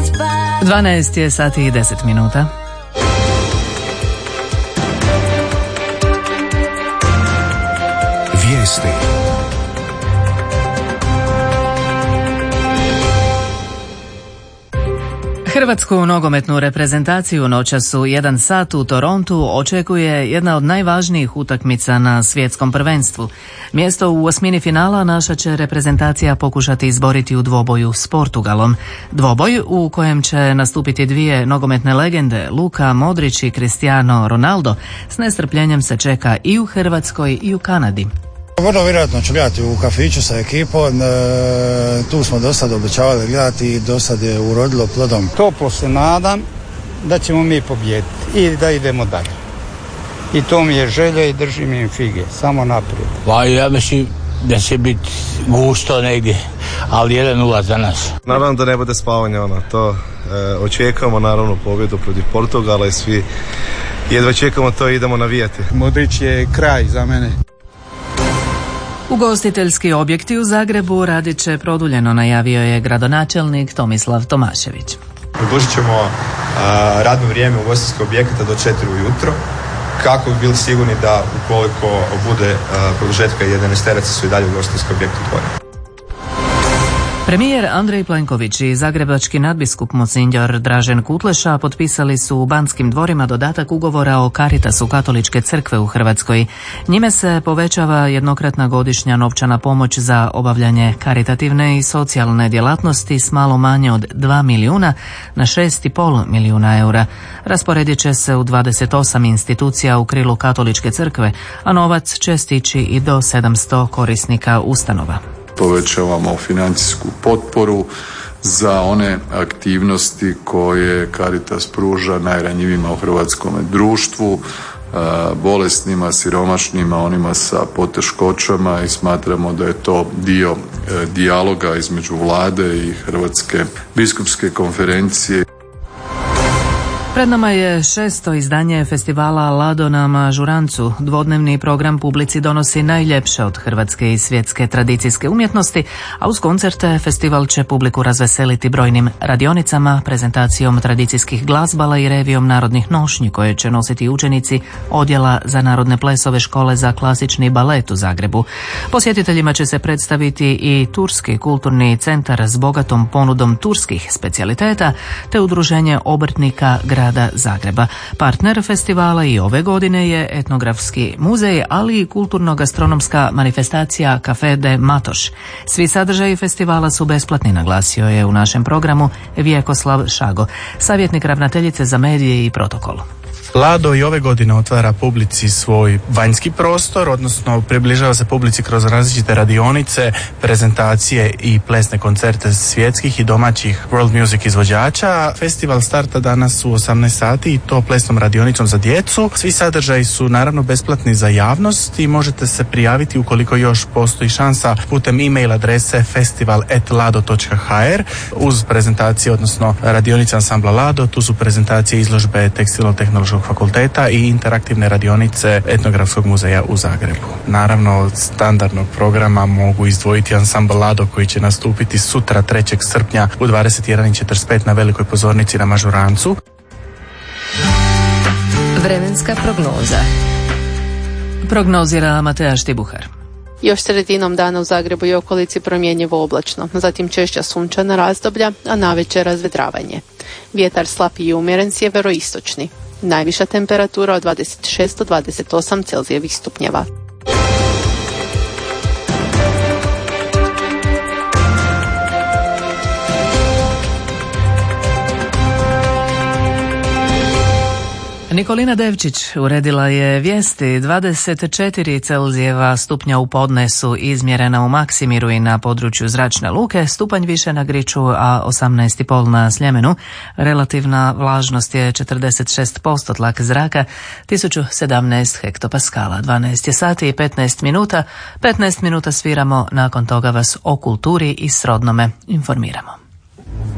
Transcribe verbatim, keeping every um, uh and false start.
dvanaest je sati i deset minuta. Vijesti. Hrvatsku nogometnu reprezentaciju noćas u jedan sat u Torontu očekuje jedna od najvažnijih utakmica na svjetskom prvenstvu. Mjesto u osmini finala naša će reprezentacija pokušati izboriti u dvoboju s Portugalom. Dvoboj u kojem će nastupiti dvije nogometne legende, Luka Modrić i Cristiano Ronaldo, s nestrpljenjem se čeka i u Hrvatskoj i u Kanadi. Vrlo vjerojatno ću gledati u kafiću sa ekipom, e, tu smo do sad obećavali gledati i do sad je urodilo plodom. Toplo se nadam da ćemo mi pobijediti i da idemo dalje. I to mi je želja i držim im fige, samo naprijed. Pa ja mislim da će biti gusto negdje, ali jedan nula za nas. Naravno da ne bude spavanja, ono, to e, očekujemo naravno pobjedu protiv Portugala i svi jedva čekamo to i idemo navijati. Modrić je kraj za mene. Ugostiteljski objekti u Zagrebu radit će produljeno, najavio je gradonačelnik Tomislav Tomašević. Produžit ćemo a, radno vrijeme ugostiteljskog objekata do četiri ujutro, kako bi bili sigurni da ukoliko bude a, produžetka jedanaesteraca su i dalje ugostiteljski objekti otvoreni. Premijer Andrej Plenković i zagrebački nadbiskup Monsinjor Dražen Kutleša potpisali su u Banskim dvorima dodatak ugovora o Caritasu Katoličke crkve u Hrvatskoj. Njime se povećava jednokratna godišnja novčana pomoć za obavljanje karitativne i socijalne djelatnosti s malo manje od dva milijuna na šest i pol milijuna eura. Rasporedit će se u dvadeset osam institucija u krilu Katoličke crkve, a novac će stići i do sedamsto korisnika ustanova. Povećavamo financijsku potporu za one aktivnosti koje Caritas pruža najranjivijima u hrvatskom društvu, bolesnima, siromašnima, onima sa poteškoćama, i smatramo da je to dio dijaloga između vlade i Hrvatske biskupske konferencije. Pred nama je šesto izdanje festivala Lado na Mažurancu. Dvodnevni program publici donosi najljepše od hrvatske i svjetske tradicijske umjetnosti, a uz koncerte festival će publiku razveseliti brojnim radionicama, prezentacijom tradicijskih glazbala i revijom narodnih nošnji koje će nositi učenici Odjela za narodne plesove Škole za klasični balet u Zagrebu. Posjetiteljima će se predstaviti i Turski kulturni centar s bogatom ponudom turskih specijaliteta, te udruženje obrtnika grada Zagreba. Partner festivala i ove godine je Etnografski muzej, ali i kulturno-gastronomska manifestacija Café de Matoš. Svi sadržaji festivala su besplatni, naglasio je u našem programu Vjekoslav Šago, savjetnik ravnateljice za medije i protokol. Lado i ove godine otvara publici svoj vanjski prostor, odnosno približava se publici kroz različite radionice, prezentacije i plesne koncerte svjetskih i domaćih world music izvođača. Festival starta danas u osamnaest sati i to plesnom radionicom za djecu. Svi sadržaji su naravno besplatni za javnost i možete se prijaviti ukoliko još postoji šansa putem e-mail adrese festival at lado dot h r. Uz prezentacije, odnosno radionice ansambla Lado, tu su prezentacije izložbe tekstilno-tehnološkog fakulteta i interaktivne radionice Etnografskog muzeja u Zagrebu. Naravno, od standardnog programa mogu izdvojiti ansambl Lado koji će nastupiti sutra trećeg srpnja u dvadeset jedan i četrdeset pet na velikoj pozornici na Mažurancu. Vremenska prognoza. Prognozira Mateja Štibuhar. Još sredinom dana u Zagrebu i okolici promjenjivo oblačno, zatim češća sunčana razdoblja, a navečer razvedravanje. Vjetar slab i umjeren sjeveroistočni. Najviša temperatura od dvadeset šest do dvadeset osam Celzijevih stupnjeva. Nikolina Devčić uredila je vijesti. Dvadeset četiri Celzijeva stupnja u podnesu izmjerena u Maksimiru i na području Zračne luke, stupanj više na Griču, a osamnaest i pol na Sljemenu. Relativna vlažnost je četrdeset šest posto, tlak zraka tisuću sedamnaest hektopaskala. dvanaest je sati i petnaest minuta. petnaest minuta sviramo, nakon toga vas o kulturi i srodnome informiramo.